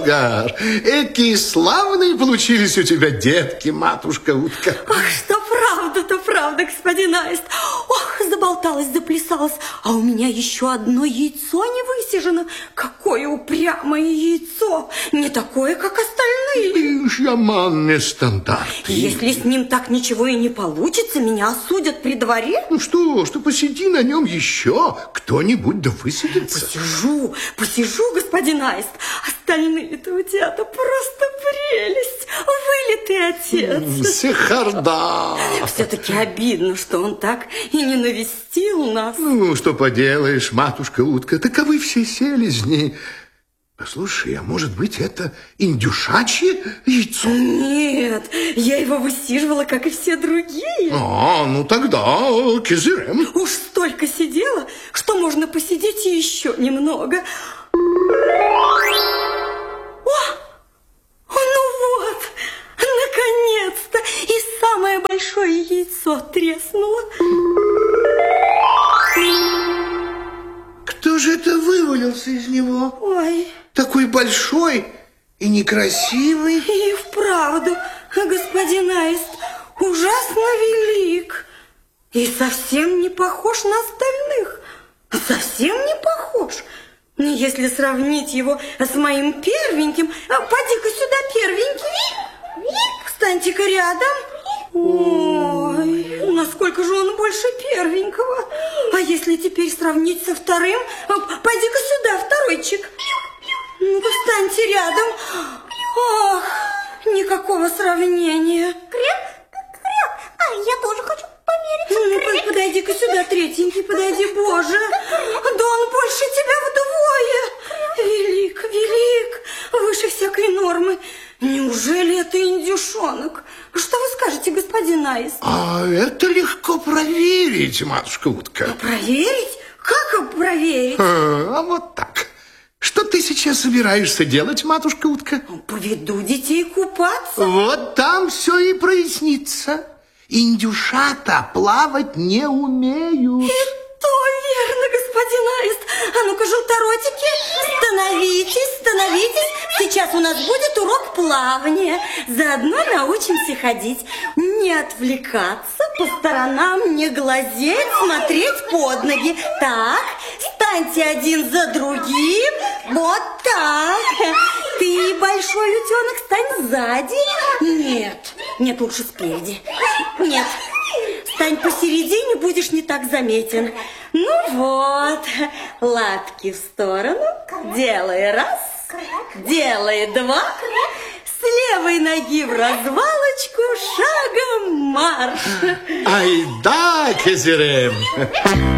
Болгар, какие славные получились у тебя детки, матушка-утка. Ах, что правда, то правда, господин Аист. Ох, заболталась, заплясалась, а у меня еще одно яйцо не высижено. Какое упрямое яйцо, не такое, как остальные. Ишь, яман не стандарт. Если с ним так ничего и не получится, меня осудят при дворе. Ну что посиди на нем еще, кто-нибудь да высидится. Посижу, господин Аист. Остальные-то у тебя-то просто прелесть. Вылитый отец. Сехарда. Все-таки обидно, что он так и не навестил нас. Ну, что поделаешь, матушка-утка, таковы все селезни. Послушай, а может быть, это индюшачье яйцо? Нет, я его высиживала, как и все другие. Ну тогда кизырем. Уж столько сидела, что можно посидеть и еще немного. Ну вот, наконец-то, и самое большое яйцо треснуло. Кто же это вывалился из него? Ой. Такой большой и некрасивый. И вправду, господин Аист ужасно велик. И совсем не похож на остальных. Совсем не похож. Если сравнить его с моим первеньким... Поди-ка сюда, первенький. Встаньте-ка рядом. Ой, насколько же он больше первенького. А если теперь сравнить со вторым? Пойди-ка сюда, второйчик. Ну-ка, встаньте рядом. Ох, никакого сравнения. Я тоже хочу помериться. Ну, подойди-ка сюда, третенький, подойди, Боже. Да он больше тебя вдвое. Велик, выше всякой нормы. Неужели это индюшонок? Что вы скажете, господин Аист? А это легко проверить, матушка-утка. Проверить? Как проверить? А вот так. Что ты сейчас собираешься делать, матушка-утка? Поведу детей купаться. Вот там все и прояснится. Индюшата плавать не умеют. И то верно, господин Аист. А ну-ка, желторотики, становитесь. Сейчас у нас будет урок плавания. Заодно научимся ходить. Не отвлекаться, по сторонам не глазеть, смотреть под ноги. Так, станьте один за другим. Вот так. Ты, большой утенок, стань сзади. Нет, лучше спереди. Нет, стань посередине, будешь не так заметен. Ну вот, лапки в сторону. Делай раз, делай два. С левой ноги в развалочку, шагом марш. Айда, кизырем.